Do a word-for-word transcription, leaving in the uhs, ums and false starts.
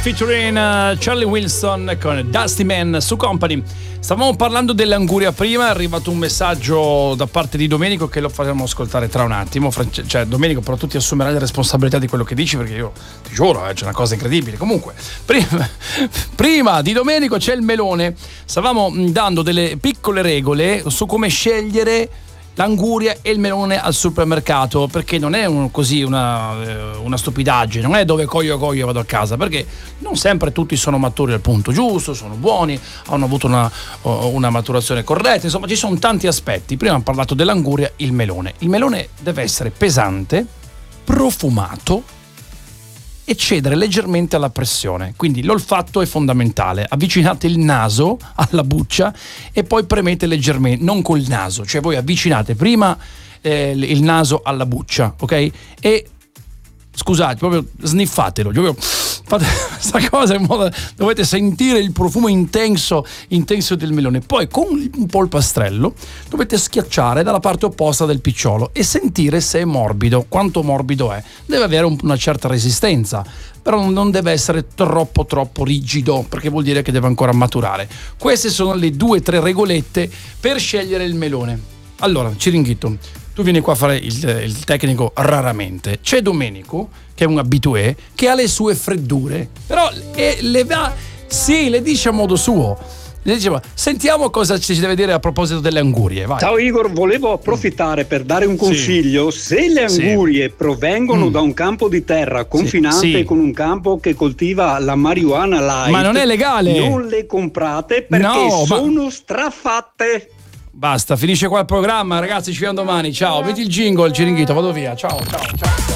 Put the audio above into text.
featuring uh, Charlie Wilson con Dusty Man su Company. Stavamo parlando dell'anguria prima, è arrivato un messaggio da parte di Domenico che lo faremo ascoltare tra un attimo. France- cioè Domenico, però tu ti assumerai la responsabilità di quello che dici, perché io ti giuro, eh, c'è una cosa incredibile. Comunque, prima, prima di Domenico c'è il melone. Stavamo dando delle piccole regole su come scegliere l'anguria e il melone al supermercato, perché non è un, così una, una stupidaggine, non è dove coglio coglio vado a casa, perché non sempre tutti sono maturi al punto giusto, sono buoni, hanno avuto una, una maturazione corretta, insomma ci sono tanti aspetti. Prima abbiamo parlato dell'anguria, il melone. Il melone deve essere pesante, profumato e cedere leggermente alla pressione, quindi l'olfatto è fondamentale. Avvicinate il naso alla buccia e poi premete leggermente, non col naso, cioè voi avvicinate prima eh, il naso alla buccia, ok? E scusate, proprio sniffatelo, proprio fate questa cosa in modo dovete sentire il profumo intenso intenso del melone. Poi con un polpastrello dovete schiacciare dalla parte opposta del picciolo e sentire se è morbido, quanto morbido è. Deve avere un, una certa resistenza, però non deve essere troppo troppo rigido, perché vuol dire che deve ancora maturare. Queste sono le due o tre regolette per scegliere il melone. Allora, Ciringhito, tu vieni qua a fare il, il tecnico raramente. C'è Domenico, che è un abitué, che ha le sue freddure, però e le va, sì, le dice a modo suo. Le dice, sentiamo cosa ci deve dire a proposito delle angurie. Vai. Ciao Igor, volevo approfittare per dare un consiglio. Sì. Se le angurie sì. provengono mm. da un campo di terra confinante sì. Sì. con un campo che coltiva la marijuana light, ma non è legale, non le comprate perché no, sono ma... strafatte. Basta, finisce qua il programma, ragazzi, ci vediamo domani. Ciao, metti il jingle, il Ciringhito, vado via. Ciao, ciao, ciao.